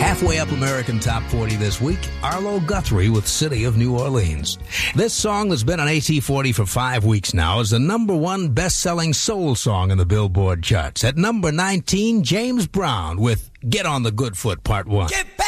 Halfway up American Top 40 this week, Arlo Guthrie with City of New Orleans. This song that's been on AT40 for 5 weeks now is the number one best-selling soul song in the Billboard charts. At number 19, James Brown with Get on the Good Foot Part 1.